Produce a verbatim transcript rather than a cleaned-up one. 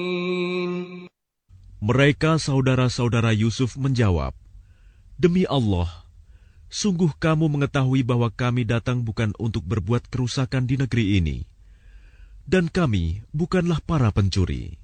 Mereka saudara-saudara Yusuf menjawab, "Demi Allah, sungguh kamu mengetahui bahwa kami datang bukan untuk berbuat kerusakan di negeri ini, dan kami bukanlah para pencuri."